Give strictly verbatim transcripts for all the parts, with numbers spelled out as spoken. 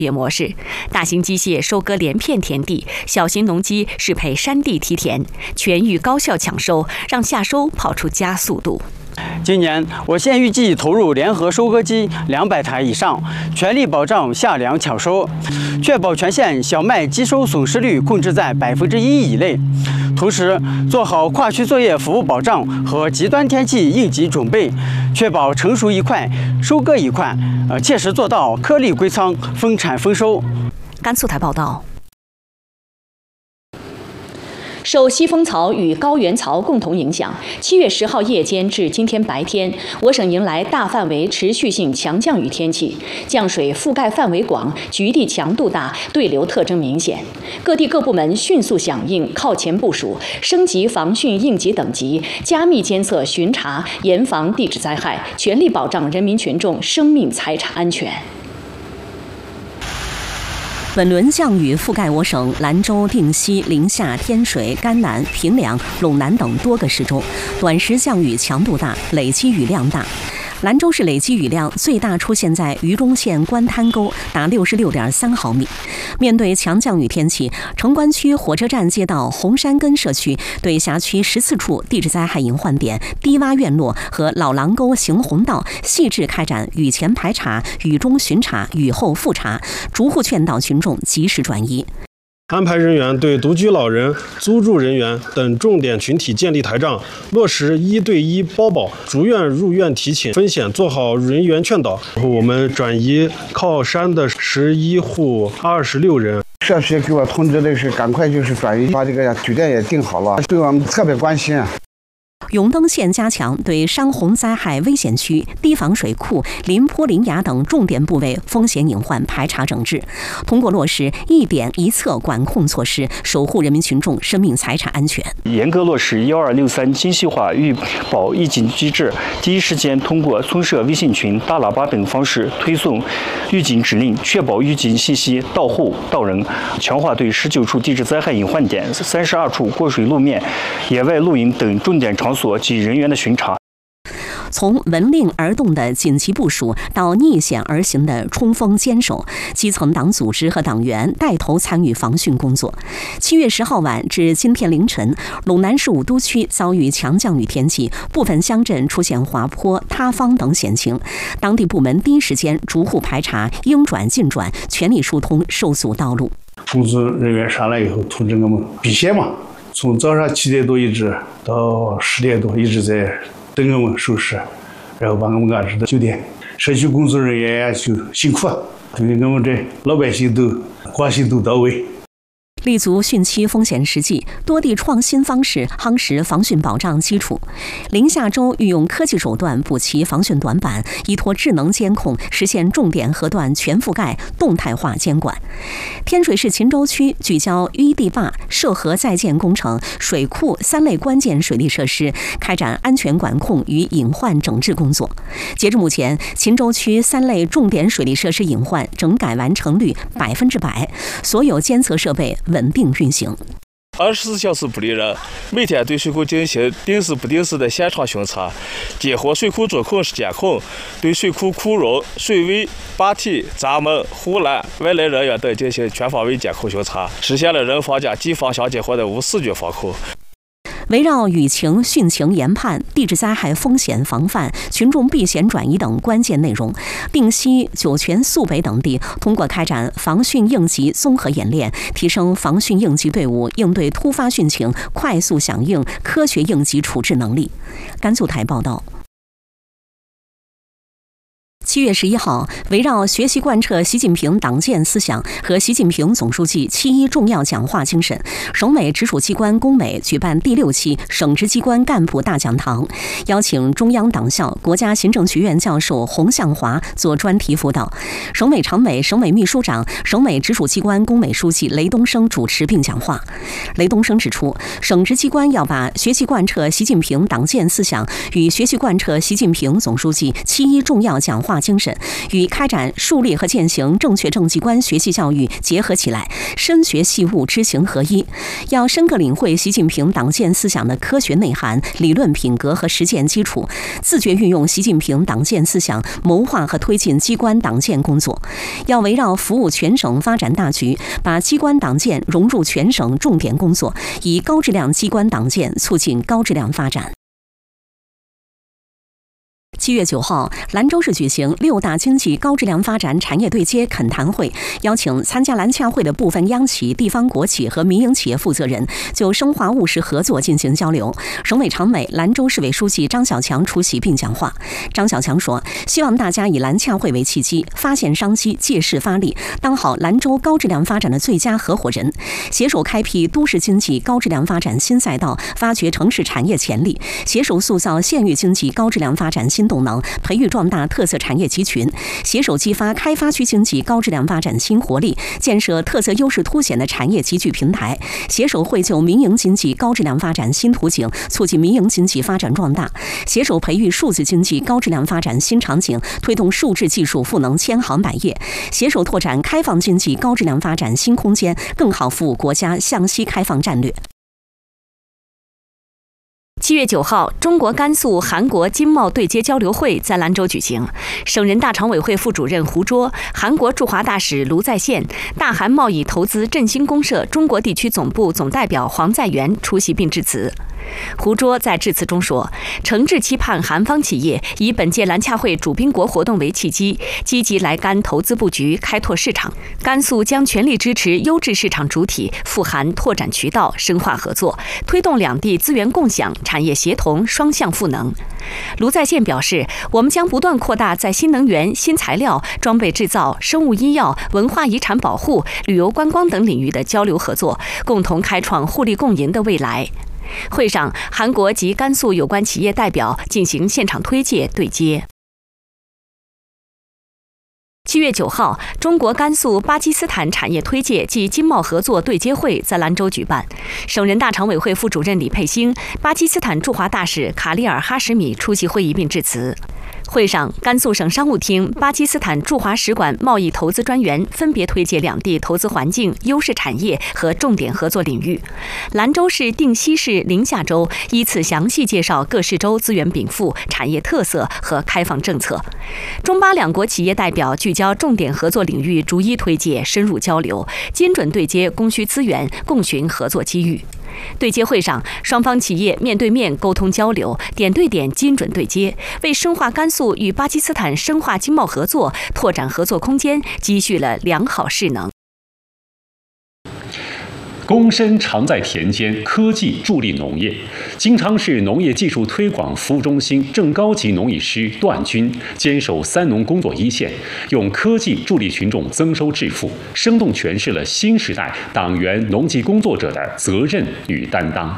业模式，大型机械收割连片田地，小型农机适配山地梯田，全域高效抢收，让夏收跑出加速度。 今年我县预计投入联合收割机两百台以上，全力保障夏粮抢收，确保全县小麦机收损失率控制在百分之一以内。同时，做好跨区作业服务保障和极端天气应急准备，确保成熟一块收割一块，呃，切实做到颗粒归仓、分产丰收。 甘肃台报道。受西风槽与高原槽共同影响，七月十号夜间至今天白天，我省迎来大范围持续性强降雨天气，降水覆盖范围广，局地强度大，对流特征明显。各地各部门迅速响应，靠前部署，升级防汛应急等级，加密监测巡查，严防地质灾害，全力保障人民群众生命财产安全。本轮降雨覆盖我省兰州、定西、临夏、天水、甘南、平凉、陇南等多个市中，短时降雨强度大，累积雨量大。兰州市累积雨量最大出现在榆中县官滩沟，达六十六点三毫米。面对强降雨天气，城关区火车站街道红山根社区对辖区十四处地质灾害隐患点、低洼院落和老狼沟行洪道细致开展雨前排查、雨中巡查、雨后复查，逐户劝导群众及时转移。 安排人员对独居老人、租住人员等重点群体建立台账，落实一对一包保，逐院入院提请风险，做好人员劝导。我们转移靠山的十一户二十六人。 社区给我通知的是，赶快就是转移，把这个酒店也订好了，对我们特别关心啊。 永登县加强对山洪灾害危险区、低防水库、临坡临崖等重点部位风险隐患排查整治，通过落实一点一策管控措施，守护人民群众生命财产安全。 严格落实幺二六三精细化预保预警机制，第一时间通过村社微信群、大喇叭等方式推送预警指令，确保预警信息到户到人。强化对十九处地质灾害隐患点、三十二处过水路面、野外露营等重点场所及人员的巡查。 从闻令而动的紧急部署到逆险而行的冲锋坚守，基层党组织和党员带头参与防汛工作。七月十号晚至今天凌晨，陇南市武都区遭遇强降雨天气，部分乡镇出现滑坡、塌方等险情，当地部门第一时间逐户排查，应转尽转，全力疏通受阻道路。 工作人员上来以后通知我们避险嘛，从早上七点多一直到十点多一直在等我们收拾，然后把我们安置到酒店。社区工作人员就辛苦啊，对我们这老百姓都关心都到位。 立足汛期风险实际，多地创新方式夯实防汛保障基础。临夏州运用科技手段补齐防汛短板，依托智能监控实现重点河段全覆盖、动态化监管。天水市秦州区聚焦淤地坝、涉河在建工程、水库三类关键水利设施，开展安全管控与隐患整治工作。截至目前，秦州区三类重点水利设施隐患整改完成率百分之百，所有监测设备稳定运行。 二十四小时不离人，每天对水库进行定时不定时的现场巡查，结合水库主控室监控，对水库库容、水位、坝体、闸门、护栏、外来人员等进行全方位监控巡查，实现了人防加机防相结合的无死角防控。 围绕雨情、汛情研判、地质灾害风险防范、群众避险转移等关键内容，定西、酒泉、肃北等地通过开展防汛应急综合演练，提升防汛应急队伍应对突发汛情快速响应、科学应急处置能力。甘肃台报道。七月十一号，围绕学习贯彻习近平党建思想和习近平总书记七一重要讲话精神，省委直属机关工委举办第六期省直机关干部大讲堂，邀请中央党校国家行政学院教授洪向华做专题辅导，省委常委、省委秘书长、省委直属机关工委书记雷东升主持并讲话。雷东升指出，省直机关要把学习贯彻习近平党建思想与学习贯彻习近平总书记七一重要讲话精神，与开展树立和践行正确政绩观学习教育结合起来，深学细悟，知行合一。要深刻领会习近平党建思想的科学内涵、理论品格和实践基础，自觉运用习近平党建思想，谋划和推进机关党建工作。要围绕服务全省发展大局，把机关党建融入全省重点工作，以高质量机关党建促进高质量发展。七月九号，兰州市举行六大经济高质量发展产业对接恳谈会，邀请参加兰洽会的部分央企、地方国企和民营企业负责人就深化务实合作进行交流。省委常委、兰州市委书记张小强出席并讲话。张小强说：“希望大家以兰洽会为契机，发现商机，借势发力，当好兰州高质量发展的最佳合伙人，携手开辟都市经济高质量发展新赛道，发掘城市产业潜力，携手塑造县域经济高质量发展新动能，培育壮大特色产业集群，携手激发开发区经济高质量发展新活力，建设特色优势凸显的产业集聚平台，携手绘就民营经济高质量发展新图景，促进民营经济发展壮大，携手培育数字经济高质量发展新场景，推动数字技术赋能千行百业，携手拓展开放经济高质量发展新空间，更好服务国家向西开放战略。” 七月九号，中国甘肃韩国经贸对接交流会在兰州举行。省人大常委会副主任胡卓、韩国驻华大使卢在宪、大韩贸易投资振兴公社中国地区总部总代表黄在元出席并致辞。胡卓在致辞中说，诚挚期盼韩方企业以本届兰洽会主宾国活动为契机，积极来甘投资布局，开拓市场。甘肃将全力支持优质市场主体赴韩拓展渠道，深化合作，推动两地资源共享、产业协同双向赋能。卢在宪表示，我们将不断扩大在新能源、新材料、装备制造、生物医药、文化遗产保护、旅游观光等领域的交流合作，共同开创互利共赢的未来。会上，韩国及甘肃有关企业代表进行现场推介对接。七月九号，中国甘肃巴基斯坦产业推介暨经贸合作对接会在兰州举办。省人大常委会副主任李佩兴、巴基斯坦驻华大使卡利尔·哈什米出席会议并致辞。会上，甘肃省商务厅、巴基斯坦驻华使馆贸易投资专员分别推介两地投资环境、优势产业和重点合作领域。兰州市、定西市、临夏州依次详细介绍各市州资源禀赋、产业特色和开放政策。中巴两国企业代表聚焦重点合作领域，逐一推介，深入交流，精准对接供需资源，共寻合作机遇。对接会上，双方企业面对面沟通交流，点对点精准对接，为深化甘肃与巴基斯坦深化经贸合作、拓展合作空间积蓄了良好势能。 躬身常在田间，科技助力农业。金昌市农业技术推广服务中心正高级农艺师段军坚守三农工作一线，用科技助力群众增收致富，生动诠释了新时代党员农技工作者的责任与担当。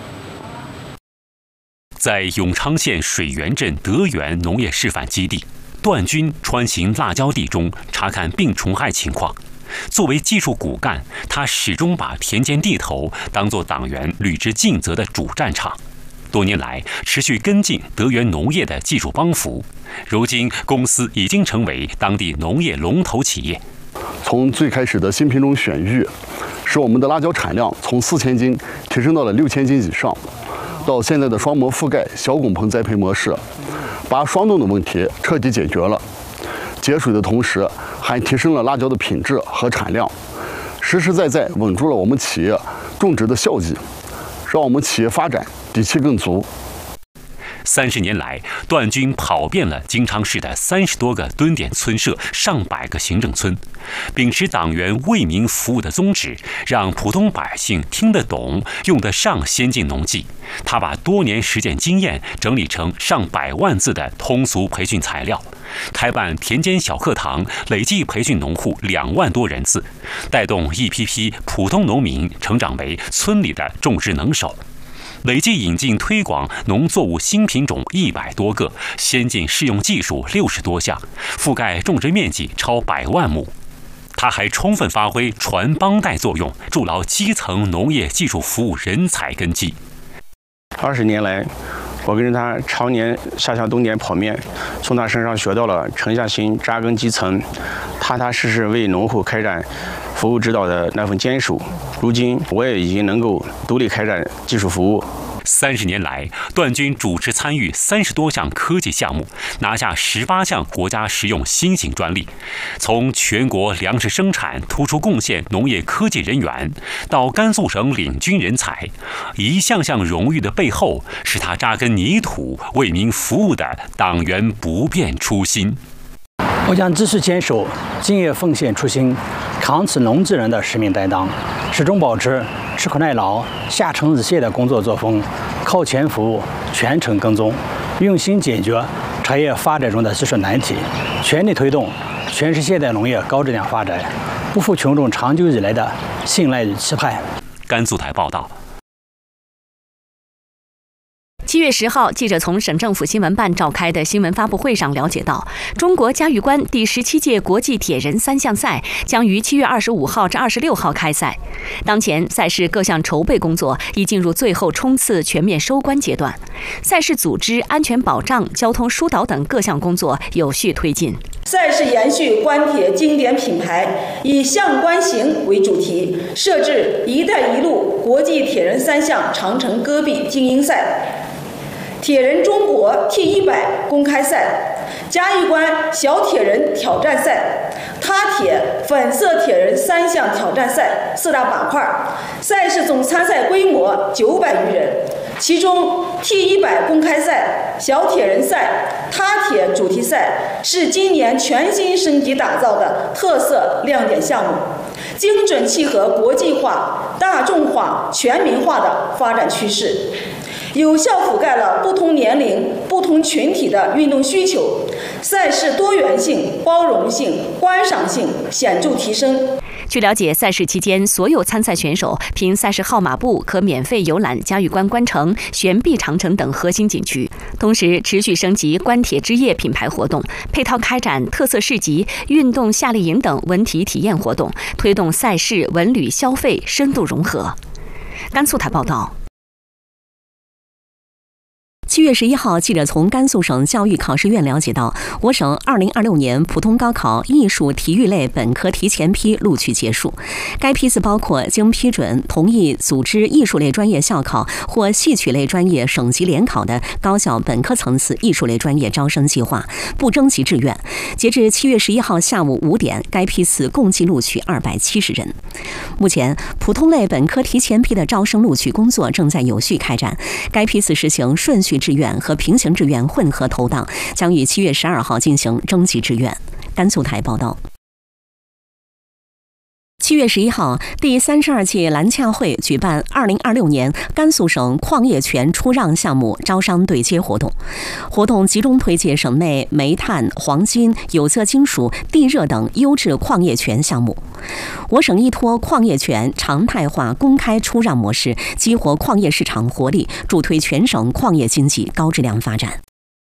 在永昌县水源镇德源农业示范基地，段军穿行辣椒地中，查看病虫害情况。作为技术骨干，他始终把田间地头当作党员履职尽责的主战场。多年来，持续跟进德源农业的技术帮扶，如今公司已经成为当地农业龙头企业。 从最开始的新品种选育，使我们的辣椒产量从四千斤提升到了六千斤以上，到现在的双膜覆盖、小拱棚栽培模式，把霜冻的问题彻底解决了。节水的同时，还提升了辣椒的品质和产量，实实在在稳住了我们企业种植的效益，让我们企业发展底气更足。 三十年来，段军跑遍了金昌市的三十多个蹲点村社、上百个行政村，秉持党员为民服务的宗旨，让普通百姓听得懂、用得上先进农技。他把多年实践经验整理成上百万字的通俗培训材料，开办田间小课堂，累计培训农户两万多人次，带动一批批普通农民成长为村里的种植能手。累计引进推广农作物新品种一百多个，先进适用技术六十多项，覆盖种植面积超百万亩。他还充分发挥传帮带作用，筑牢基层农业技术服务人才根基。 二十年来， 我跟着他常年夏向冬点跑面，从他身上学到了沉下心、扎根基层、踏踏实实为农户开展服务指导的那份坚守。如今，我也已经能够独立开展技术服务。 三十年来，段军主持参与三十多项科技项目，拿下十八项国家实用新型专利。从全国粮食生产突出贡献农业科技人员，到甘肃省领军人才，一项项荣誉的背后，是他扎根泥土、为民服务的党员不变初心。 我将继续坚守敬业奉献初心，扛起农技人的使命担当，始终保持吃苦耐劳、下沉日懈的工作作风，靠前服务、全程跟踪，用心解决产业发展中的技术难题，全力推动全市现代农业高质量发展，不负群众长久以来的信赖与期盼。 甘肃台报道。 七月十号，记者从省政府新闻办召开的新闻发布会上了解到，中国嘉峪关第十七届国际铁人三项赛将于七月二十五号至二十六号开赛。当前，赛事各项筹备工作已进入最后冲刺全面收官阶段，赛事组织、安全保障、交通疏导等各项工作有序推进。 赛事延续关铁经典品牌，以向关行为主题，设置“一带一路”国际铁人三项长城戈壁精英赛、铁人中国 T 一百公开赛、嘉峪关小铁人挑战赛、他铁粉色铁人三项挑战赛四大板块。赛事总参赛规模九百余人，其中 T 一百公开赛、小铁人赛、他铁主题赛是今年全新升级打造的特色亮点项目，精准契合国际化、大众化、全民化的发展趋势，有效覆盖了不同年龄、不同群体的运动需求，赛事多元性、包容性、观赏性显著提升。 据了解，赛事期间，所有参赛选手凭赛事号码布可免费游览嘉峪关关城、悬臂长城等核心景区，同时持续升级关铁之夜品牌活动，配套开展特色市集、运动夏令营等文体体验活动，推动赛事文旅消费深度融合。甘肃台报道。 七月十一号，记者从甘肃省教育考试院了解到，我省二零二六年普通高考艺术体育类本科提前批录取结束。该批次包括经批准同意组织艺术类专业校考或戏曲类专业省级联考的高校本科层次艺术类专业招生计划，不征集志愿。截至七月十一号下午五点，该批次共计录取二百七十人。目前，普通类本科提前批的招生录取工作正在有序开展。该批次实行顺序志愿和平行志愿混合投档，将于七月十二号进行征集志愿。甘肃台报道。七月十一号，第三十二届蓝洽会举办二零二六年甘肃省矿业权出让项目招商对接活动。活动集中推介省内煤炭、黄金、有色金属、地热等优质矿业权项目。我省依托矿业权常态化公开出让模式，激活矿业市场活力，助推全省矿业经济高质量发展。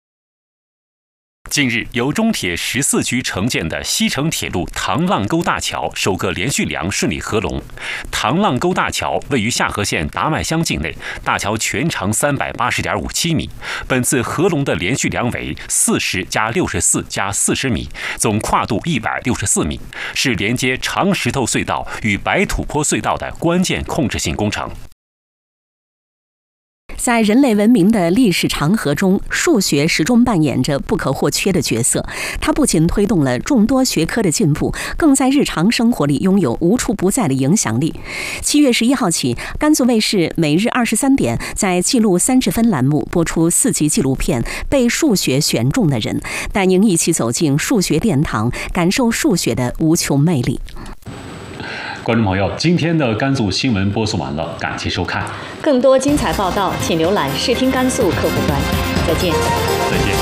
近日，由中铁十四局承建的西成铁路唐浪沟大桥首个连续梁顺利合龙。唐浪沟大桥位于下河县达麦乡境内，大桥全长三百八十点五七米。本次合龙的连续梁为四十加六十四加四十米，总跨度一百六十四米，是连接长石头隧道与白土坡隧道的关键控制性工程。 在人类文明的历史长河中，数学始终扮演着不可或缺的角色。它不仅推动了众多学科的进步，更在日常生活里拥有无处不在的影响力。七月十一号起，甘肃卫视每日二十三点在记录三十分栏目播出四集纪录片《被数学选中的人》，带您一起走进数学殿堂，感受数学的无穷魅力。 观众朋友，今天的甘肃新闻播送完了，感谢收看。 更多精彩报道，请浏览视听甘肃客户端。再见。 再见。